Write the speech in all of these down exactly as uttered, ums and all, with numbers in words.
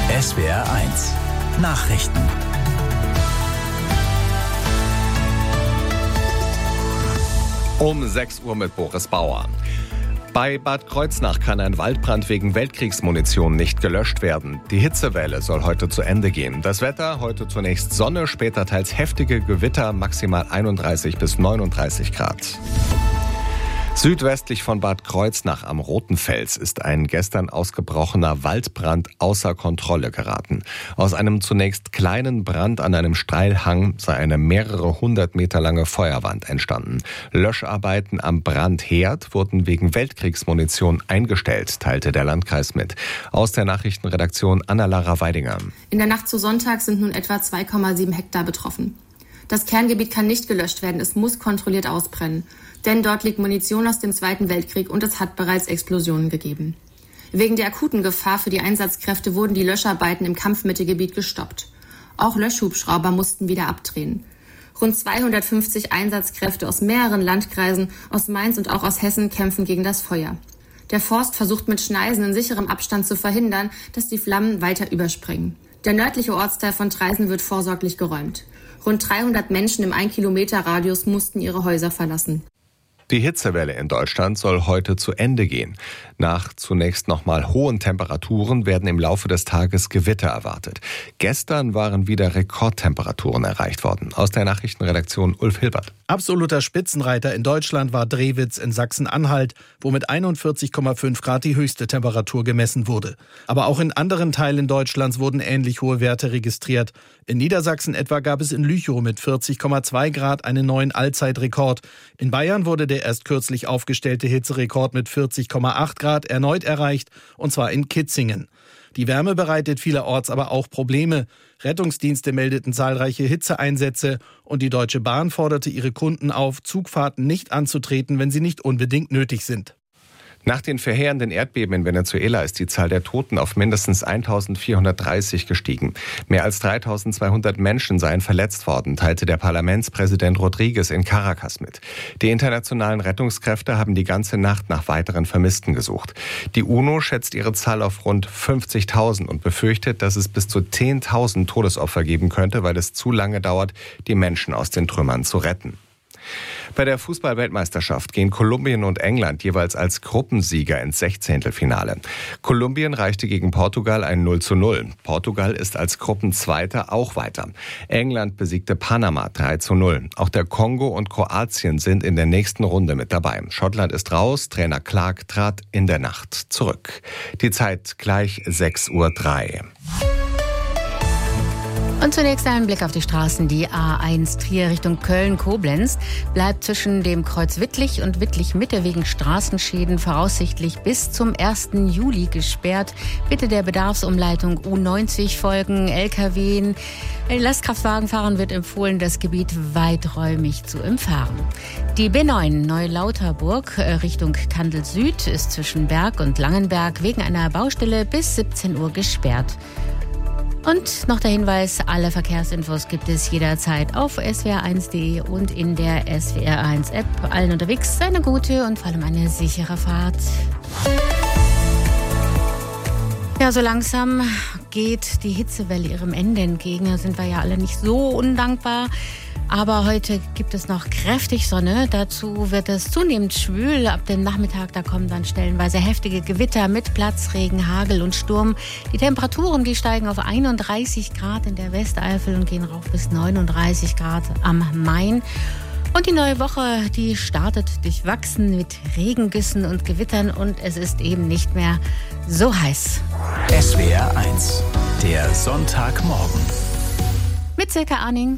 S W R eins Nachrichten. Um sechs Uhr mit Boris Bauer. Bei Bad Kreuznach kann ein Waldbrand wegen Weltkriegsmunition nicht gelöscht werden. Die Hitzewelle soll heute zu Ende gehen. Das Wetter, heute zunächst Sonne, später teils heftige Gewitter, maximal einunddreißig bis neununddreißig Grad. Südwestlich von Bad Kreuznach am Roten Fels ist ein gestern ausgebrochener Waldbrand außer Kontrolle geraten. Aus einem zunächst kleinen Brand an einem Steilhang sei eine mehrere hundert Meter lange Feuerwand entstanden. Löscharbeiten am Brandherd wurden wegen Weltkriegsmunition eingestellt, teilte der Landkreis mit. Aus der Nachrichtenredaktion Anna-Lara Weidinger. In der Nacht zu Sonntag sind nun etwa zwei Komma sieben Hektar betroffen. Das Kerngebiet kann nicht gelöscht werden, es muss kontrolliert ausbrennen. Denn dort liegt Munition aus dem Zweiten Weltkrieg und es hat bereits Explosionen gegeben. Wegen der akuten Gefahr für die Einsatzkräfte wurden die Löscharbeiten im Kampfmittelgebiet gestoppt. Auch Löschhubschrauber mussten wieder abdrehen. Rund zweihundertfünfzig Einsatzkräfte aus mehreren Landkreisen, aus Mainz und auch aus Hessen kämpfen gegen das Feuer. Der Forst versucht mit Schneisen in sicherem Abstand zu verhindern, dass die Flammen weiter überspringen. Der nördliche Ortsteil von Traisen wird vorsorglich geräumt. Rund dreihundert Menschen im ein Kilometer Radius mussten ihre Häuser verlassen. Die Hitzewelle in Deutschland soll heute zu Ende gehen. Nach zunächst nochmal hohen Temperaturen werden im Laufe des Tages Gewitter erwartet. Gestern waren wieder Rekordtemperaturen erreicht worden. Aus der Nachrichtenredaktion Ulf Hilbert. Absoluter Spitzenreiter in Deutschland war Drewitz in Sachsen-Anhalt, wo mit einundvierzig Komma fünf Grad die höchste Temperatur gemessen wurde. Aber auch in anderen Teilen Deutschlands wurden ähnlich hohe Werte registriert. In Niedersachsen etwa gab es in Lüchow mit vierzig Komma zwei Grad einen neuen Allzeitrekord. In Bayern wurde der erst kürzlich aufgestellte Hitzerekord mit vierzig Komma acht Grad erneut erreicht, und zwar in Kitzingen. Die Wärme bereitet vielerorts aber auch Probleme. Rettungsdienste meldeten zahlreiche Hitzeeinsätze und die Deutsche Bahn forderte ihre Kunden auf, Zugfahrten nicht anzutreten, wenn sie nicht unbedingt nötig sind. Nach den verheerenden Erdbeben in Venezuela ist die Zahl der Toten auf mindestens eintausendvierhundertdreißig gestiegen. Mehr als dreitausendzweihundert Menschen seien verletzt worden, teilte der Parlamentspräsident Rodriguez in Caracas mit. Die internationalen Rettungskräfte haben die ganze Nacht nach weiteren Vermissten gesucht. Die UNO schätzt ihre Zahl auf rund fünfzigtausend und befürchtet, dass es bis zu zehntausend Todesopfer geben könnte, weil es zu lange dauert, die Menschen aus den Trümmern zu retten. Bei der Fußball-Weltmeisterschaft gehen Kolumbien und England jeweils als Gruppensieger ins Sechzehntelfinale. Kolumbien reichte gegen Portugal ein null zu null. Portugal ist als Gruppenzweiter auch weiter. England besiegte Panama drei zu null. Auch der Kongo und Kroatien sind in der nächsten Runde mit dabei. Schottland ist raus, Trainer Clark trat in der Nacht zurück. Die Zeit gleich sechs Uhr drei. Und zunächst ein Blick auf die Straßen. Die A eins Trier Richtung Köln-Koblenz bleibt zwischen dem Kreuz Wittlich und Wittlich-Mitte wegen Straßenschäden voraussichtlich bis zum ersten Juli gesperrt. Bitte der Bedarfsumleitung U neunzig folgen. L K W, Lastkraftwagenfahrern wird empfohlen, das Gebiet weiträumig zu umfahren. Die B neun Neulauterburg Richtung Kandel Süd ist zwischen Berg und Langenberg wegen einer Baustelle bis siebzehn Uhr gesperrt. Und noch der Hinweis, alle Verkehrsinfos gibt es jederzeit auf S W R eins punkt de und in der S W R eins App. Allen unterwegs eine gute und vor allem eine sichere Fahrt. Ja, so langsam geht die Hitzewelle ihrem Ende entgegen. Da sind wir ja alle nicht so undankbar. Aber heute gibt es noch kräftig Sonne. Dazu wird es zunehmend schwül. Ab dem Nachmittag, da kommen dann stellenweise heftige Gewitter mit Platzregen, Hagel und Sturm. Die Temperaturen, die steigen auf einunddreißig Grad in der Westeifel und gehen rauf bis neununddreißig Grad am Main. Und die neue Woche, die startet durchwachsen mit Regengüssen und Gewittern und es ist eben nicht mehr so heiß. S W R eins, der Sonntagmorgen. Mit Silke Arning.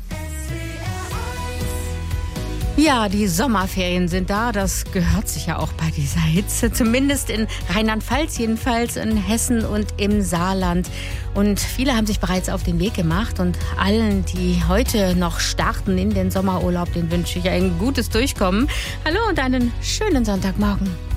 Ja, die Sommerferien sind da. Das gehört sich ja auch bei dieser Hitze. Zumindest in Rheinland-Pfalz, jedenfalls in Hessen und im Saarland. Und viele haben sich bereits auf den Weg gemacht. Und allen, die heute noch starten in den Sommerurlaub, den wünsche ich ein gutes Durchkommen. Hallo und einen schönen Sonntagmorgen.